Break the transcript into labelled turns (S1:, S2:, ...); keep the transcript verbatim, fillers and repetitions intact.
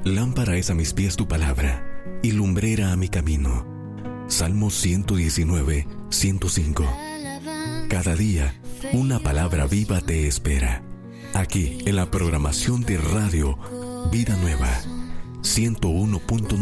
S1: Lámpara es a mis pies tu palabra, y lumbrera a mi camino. Salmo ciento diecinueve, ciento cinco. Cada día, una palabra viva te espera. Aquí, en la programación de radio Vida Nueva, ciento uno punto nueve.